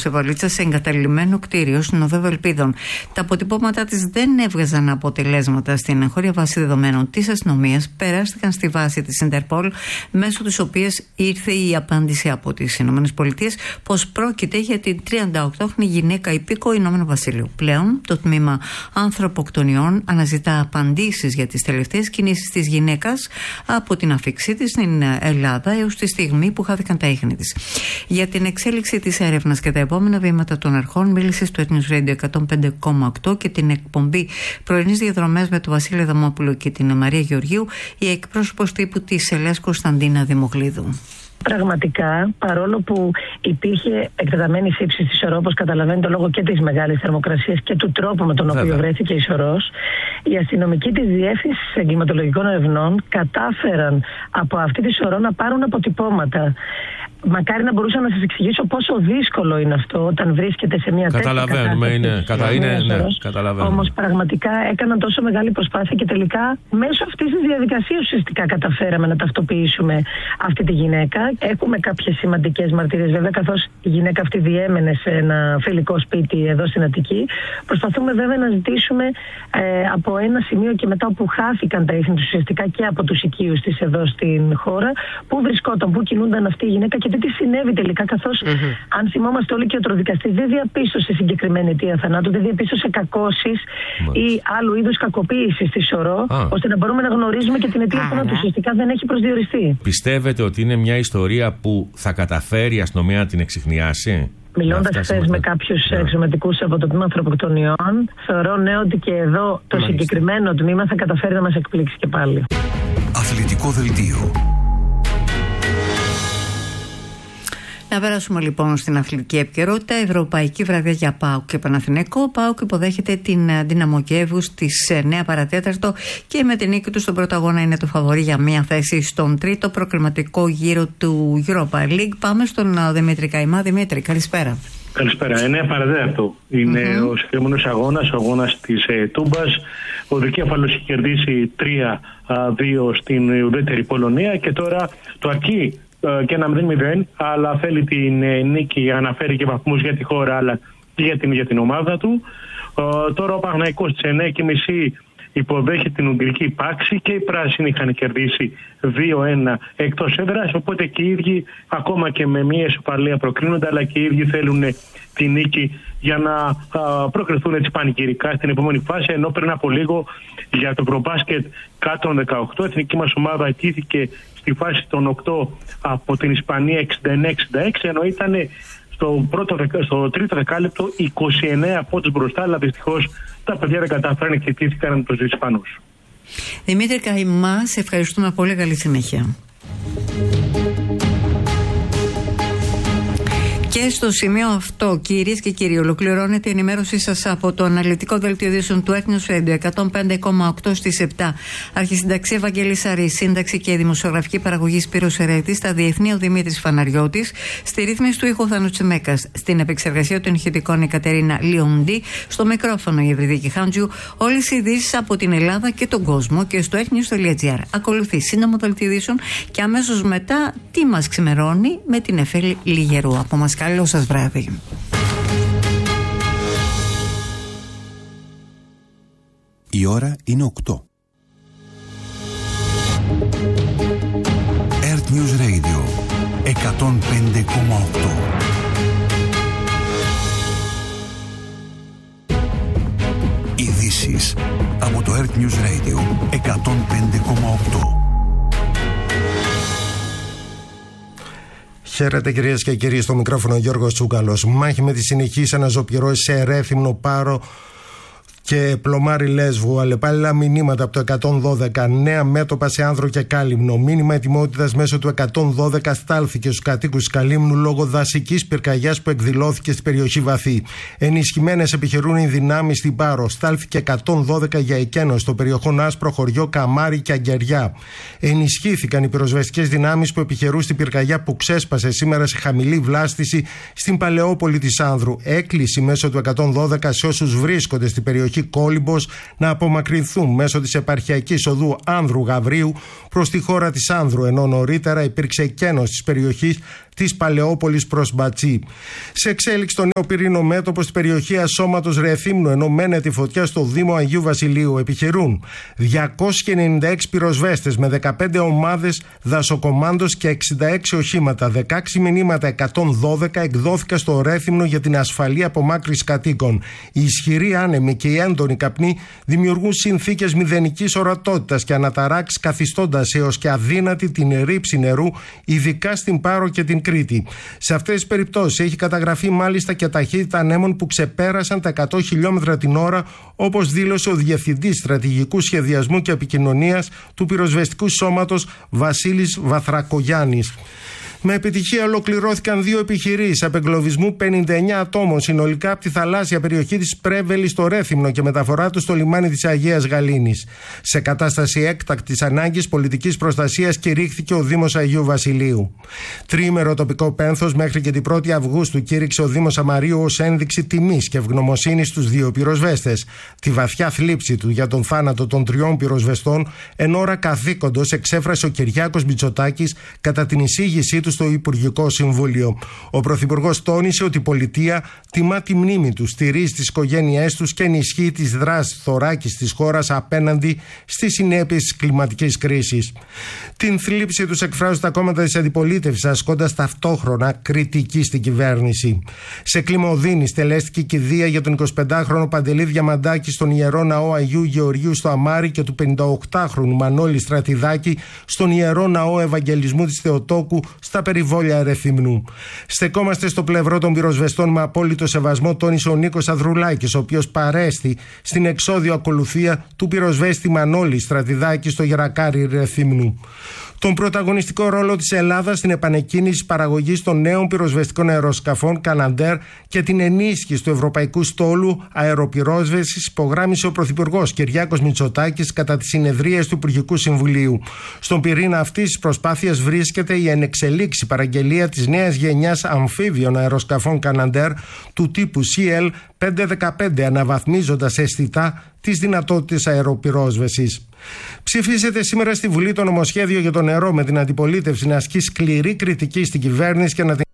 σε βαλίτσα σε εγκαταλειμμένο κτίριο στην Οδό Ελπίδων. Τα αποτυπώματά της δεν έβγαζαν αποτελέσματα στην εγχώρια βάση δεδομένων της αστυνομίας. Περάστηκαν στη βάση της Ιντερπολ, μέσω της οποίας ήρθε η απάντηση από τις ΗΠΑ πως πρόκειται για την 38χρονη γυναίκα υπήκοη Ηνωμένου Βασιλείου. Πλέον, το τμήμα ανθρωποκτονιών αναζητά απαντήσεις για τις τελευταίες κινήσεις της γυναίκας από την αφήξή της στην Ελλάδα έως τη στιγμή που χάθηκαν τα ίχνη της. Για την εξέλιξη της έρευνας και τα επόμενα βήματα των αρχών μίλησε στο News Radio 105,8 και την εκπομπή Πρωινής Διαδρομές με τον Βασίλη Δαμόπουλο και την Μαρία Γεωργίου, η εκπρόσωπος τύπου της Ελέας Κωνσταντίνα Δημοκλίδου. Πραγματικά, παρόλο που υπήρχε εκτεταμένη σύψη στη σωρό, όπως καταλαβαίνετε, λόγω και της μεγάλης θερμοκρασίας και του τρόπου με τον οποίο βρέθηκε η σωρός, οι αστυνομικοί της Διεύθυνσης Εγκληματολογικών Ερευνών κατάφεραν από αυτή τη σωρό να πάρουν αποτυπώματα. Μακάρι να μπορούσα να σας εξηγήσω πόσο δύσκολο είναι αυτό όταν βρίσκεται σε μια τέτοια κατάσταση. Καταλαβαίνουμε. Όμως πραγματικά έκαναν τόσο μεγάλη προσπάθεια και τελικά μέσω αυτής της διαδικασίας ουσιαστικά καταφέραμε να ταυτοποιήσουμε αυτή τη γυναίκα. Έχουμε κάποιες σημαντικές μαρτυρίες βέβαια, καθώς η γυναίκα αυτή διέμενε σε ένα φιλικό σπίτι εδώ στην Αττική. Προσπαθούμε βέβαια να ζητήσουμε από ένα σημείο και μετά όπου χάθηκαν τα ίχνη ουσιαστικά και από τους οικείους της εδώ στην χώρα, πού βρισκόταν, πού κινούνταν αυτή η γυναίκα και τι συνέβη τελικά, καθώς αν θυμόμαστε όλοι και ο ιατροδικαστής δεν διαπίστωσε συγκεκριμένη αιτία θανάτου, δεν διαπίστωσε κακώσεις ή άλλου είδους κακοποίηση στη σωρό, ώστε να μπορούμε να γνωρίζουμε και την αιτία θανάτου. Ουσιαστικά δεν έχει προσδιοριστεί. Πιστεύετε ότι είναι μια ιστορία που θα καταφέρει η αστυνομία να την εξιχνιάσει? Μιλώντας χθες με κάποιους εξωματικούς από το τμήμα ανθρωποκτονιών, θεωρώ ότι και εδώ το συγκεκριμένο τμήμα θα καταφέρει να μας εκπλήξει και πάλι. Αθλητικό δελτίο. Να περάσουμε λοιπόν στην αθλητική επικαιρότητα. Ευρωπαϊκή βραδιά για ΠΑΟΚ και Παναθηναϊκό. Ο ΠΑΟΚ υποδέχεται την Δύναμο Κιέβου στις 9 παρατέταρτο και με την νίκη του στον πρώτο αγώνα είναι το φαβορί για μια θέση στον τρίτο προκριματικό γύρο του Europa League. Πάμε στον Δημήτρη Καϊμά. Δημήτρη, καλησπέρα. Καλησπέρα. 9 παρατέταρτο είναι ο συγκεκριμένος αγώνας, ο αγώνας της Τούμπας. Ο Δικέφαλος έχει κερδίσει 3-2 στην ουδέτερη Πολωνία και τώρα το αρκεί και ένα 0-0, αλλά θέλει την νίκη για να φέρει και βαθμούς για τη χώρα αλλά και για την ομάδα του. Τώρα ο Παναθηναϊκός στις 9:30 υποδέχει την Ουγγρική Πάξη και οι πράσινοι είχαν κερδίσει 2-1 εκτός έδρας, οπότε και οι ίδιοι ακόμα και με μια ισοπαλία προκρίνονται, αλλά και οι ίδιοι θέλουν τη νίκη για να προκριθούν έτσι πανηγυρικά στην επόμενη φάση, ενώ πριν από λίγο για το Ευρωμπάσκετ κάτω των 18 η εθνική μας ομάδα ετήθηκε στη φάση των 8 από την Ισπανία 69-66, ενώ ήταν στο τρίτο δεκάλεπτο 29 πόντους μπροστά, αλλά δυστυχώς τα παιδιά δεν κατάφεραν και ετήθηκαν από τους Ισπανούς. Δημήτρη Καϊμά, σε ευχαριστούμε πολύ, καλή συνέχεια. Και στο σημείο αυτό, κυρίες και κύριοι, ολοκληρώνεται η ενημέρωσή σας από το αναλυτικό δελτίο ειδήσεων του News Radio 105,8 στις 7. Αρχισυνταξία Ευαγγέλης Σαρή, σύνταξη και δημοσιογραφική παραγωγή Σπύρος Ερέτης, στα διεθνή ο Δημήτρης Φαναριώτης, στη ρύθμιση του ήχου Θάνου Τσιμέκας, στην επεξεργασία των ηχητικών η Κατερίνα Λιοντή, στο μικρόφωνο η Ευρυδίκη Χάντζιου. Όλες οι ειδήσεις από την Ελλάδα και τον κόσμο και στο News.gr. Ακολουθεί σύντομο δελτίο ειδήσεων και αμέσως μετά τι μας ξημερώνει με την Εφέλη Λιγερού. Από μας καλό σας βράδυ. Η ώρα είναι 8. Earth News Radio 105,8. Ειδήσεις από το Earth News Radio 105,8. Χαίρετε κυρίες και κύριοι, στο μικρόφωνο Γιώργος Τσούκαλος. Μάχη με τις συνεχείς αναζωπυρώσεις σε Ρέθυμνο, Πάρο και Πλωμάρι Λέσβου. Αλλεπάλληλα μηνύματα από το 112. Νέα μέτωπα σε Άνδρο και Κάλυμνο. Μήνυμα ετοιμότητας μέσω του 112 στάλθηκε στους κατοίκους της Καλύμνου λόγω δασικής πυρκαγιάς που εκδηλώθηκε στην περιοχή Βαθύ. Ενισχυμένες επιχειρούν οι δυνάμεις στην Πάρο. Στάλθηκε 112 για εκένωση στο περιοχόν Άσπρο Χωριό, Καμάρι και Αγγεριά. Ενισχύθηκαν οι πυροσβεστικές δυνάμεις που επιχειρούν στην πυρκαγιά που ξέσπασε σήμερα σε χαμηλή βλάστηση στην Παλαιόπολη της Άνδρου. Έκκληση μέσω του 112 σε όσους βρίσκονται στην περιοχή Κόλυμπος να απομακρυνθούν μέσω της επαρχιακής οδού Άνδρου Γαβρίου προς τη χώρα της Άνδρου, ενώ νωρίτερα υπήρξε εκένωση της περιοχής της Παλαιόπολης προς Μπατσί. Σε εξέλιξη το νέο πυρήνο μέτωπο στην περιοχή Ασώματος Ρεθύμνου, ενώ μένεται η φωτιά στο Δήμο Αγίου Βασιλείου. Επιχειρούν 296 πυροσβέστες με 15 ομάδες δασοκομάντος και 66 οχήματα. 16 μηνύματα 112 εκδόθηκαν στο Ρέθυμνο για την ασφαλή απομάκρυνση κατοίκων. Οι ισχυροί άνεμοι και οι έντονοι καπνοί δημιουργούν συνθήκες μηδενικής ορατότητας και αναταράξεις, καθιστώντας έως και αδύνατη την ρήψη νερού, ειδικά στην Πάρο και την Κρήτη. Σε αυτές τις περιπτώσεις έχει καταγραφεί μάλιστα και ταχύτητα ανέμων που ξεπέρασαν τα 100 χιλιόμετρα την ώρα, όπως δήλωσε ο Διευθυντής Στρατηγικού Σχεδιασμού και Επικοινωνίας του Πυροσβεστικού Σώματος Βασίλης Βαθρακογιάννης. Με επιτυχία ολοκληρώθηκαν 2 επιχειρήσεις απεγκλωβισμού 59 ατόμων συνολικά από τη θαλάσσια περιοχή της Πρέβελης στο Ρέθυμνο και μεταφορά του στο λιμάνι της Αγίας Γαλήνης. Σε κατάσταση έκτακτης ανάγκης πολιτικής προστασίας κηρύχθηκε ο Δήμος Αγίου Βασιλείου. Τριήμερο τοπικό πένθος μέχρι και την 1η Αυγούστου κήρυξε ο Δήμος Αμαρίου ως ένδειξη τιμής και ευγνωμοσύνης στους 2 πυροσβέστες. Τη βαθιά θλίψη του για τον θάνατο των 3 πυροσβεστών εν ώρα καθήκοντος εξέφρασε ο Κυριάκος Μητσοτάκης κατά την εισήγησή του στο Υπουργικό Συμβούλιο. Ο Πρωθυπουργός τόνισε ότι η πολιτεία τιμά τη μνήμη του, στηρίζει τις οικογένειές τους και ενισχύει τις δράσεις θωράκης της χώρας απέναντι στις συνέπειες της κλιματικής κρίσης. Την θλίψη τους εκφράζουν τα κόμματα της αντιπολίτευσης, ασκώντας ταυτόχρονα κριτική στην κυβέρνηση. Σε κλίμα οδύνης τελέστηκε η κηδεία για τον 25χρονο Παντελή Διαμαντάκη στον Ιερό Ναό Αγίου Γεωργίου στο Αμάρι και του 58χρονου Μανώλη Στρατιδάκη στον Ιερό Ναό Ευαγγελισμού της Θεοτόκου στα περιβόλια Ρεθυμνού. Στεκόμαστε στο πλευρό των πυροσβεστών με απόλυτο σεβασμό, τόνισε ο Νίκος Ανδρουλάκης, ο οποίος παρέστη στην εξώδιο ακολουθία του πυροσβέστη Μανώλη Στρατιδάκη στο Γερακάρι Ρεθυμνού. Τον πρωταγωνιστικό ρόλο της Ελλάδας στην επανεκκίνηση παραγωγής των νέων πυροσβεστικών αεροσκαφών Καναντέρ και την ενίσχυση του Ευρωπαϊκού Στόλου Αεροπυρόσβεσης υπογράμμισε ο Πρωθυπουργός Κυριάκος Μητσοτάκης κατά τις συνεδρίες του Υπουργικού Συμβουλίου. Στον πυρήνα αυτής της προσπάθειας βρίσκεται η ενεξελίξη παραγγελία της νέας γενιάς αμφίβιων αεροσκαφών Καναντέρ του τύπου CL-515, αναβαθμίζοντας αισθητά τις δυνατότητες αεροπυρόσβεσης. Ψηφίζεται σήμερα στη Βουλή το νομοσχέδιο για το νερό, με την αντιπολίτευση να ασκεί σκληρή κριτική στην κυβέρνηση και να την